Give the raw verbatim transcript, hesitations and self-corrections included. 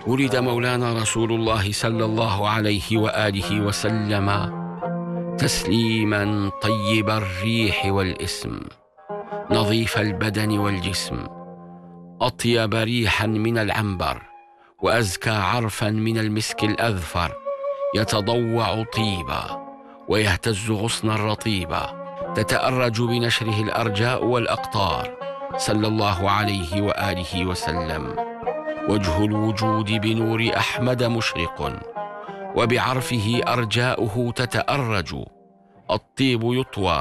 ولد مولانا رسول الله صلى الله عليه وآله وسلم تسليما طيب الريح والاسم، نظيف البدن والجسم، أطيب ريحا من العنبر، وأزكى عرفا من المسك الأذفر، يتضوع طيبا ويهتز غصنا رطيبا، تتأرج بنشره الأرجاء والأقطار، صلى الله عليه وآله وسلم. وجه الوجود بنور أحمد مشرق، وبعرفه أرجاؤه تتأرج، الطيب يطوى